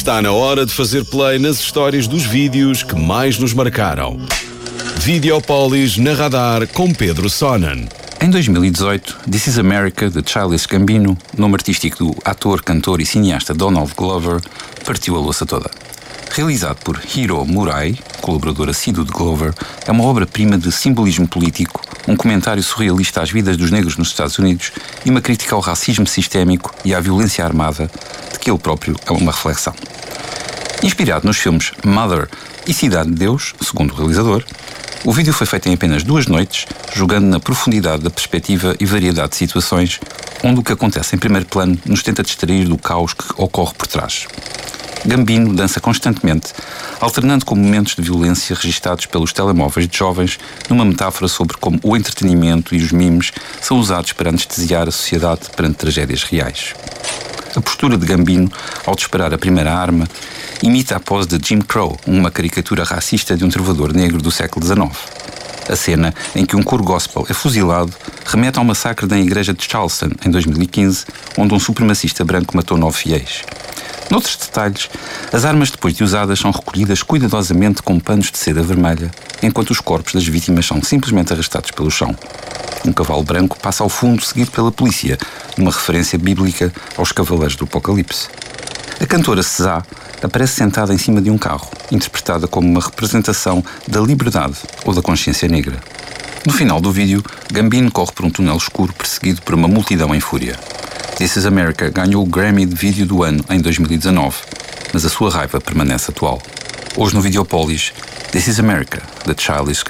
Está na hora de fazer play nas histórias dos vídeos que mais nos marcaram. Videopolis na Radar com Pedro Sonnen. Em 2018, This Is America, de Childish Gambino, nome artístico do ator, cantor e cineasta Donald Glover, partiu a louça toda. Realizado por Hiro Murai, colaborador assíduo de Glover, é uma obra-prima de simbolismo político, um comentário surrealista às vidas dos negros nos Estados Unidos e uma crítica ao racismo sistémico e à violência armada, de que ele próprio é uma reflexão. Inspirado nos filmes Mother e Cidade de Deus, segundo o realizador, o vídeo foi feito em apenas 2 noites, jogando na profundidade da perspectiva e variedade de situações, onde o que acontece em primeiro plano nos tenta distrair do caos que ocorre por trás. Gambino dança constantemente, alternando com momentos de violência registados pelos telemóveis de jovens, numa metáfora sobre como o entretenimento e os memes são usados para anestesiar a sociedade perante tragédias reais. A postura de Gambino, ao disparar a primeira arma, imita a pose de Jim Crow, uma caricatura racista de um trovador negro do século XIX. A cena em que um coro gospel é fuzilado remete ao massacre da igreja de Charleston, em 2015, onde um supremacista branco matou 9 fiéis. Noutros detalhes, as armas depois de usadas são recolhidas cuidadosamente com panos de seda vermelha, enquanto os corpos das vítimas são simplesmente arrastados pelo chão. Um cavalo branco passa ao fundo seguido pela polícia, uma referência bíblica aos Cavaleiros do Apocalipse. A cantora SZA aparece sentada em cima de um carro, interpretada como uma representação da liberdade ou da consciência negra. No final do vídeo, Gambino corre por um túnel escuro perseguido por uma multidão em fúria. This Is America ganhou o Grammy de Vídeo do Ano em 2019, mas a sua raiva permanece atual. Hoje no Videopolis, This Is America, de Childish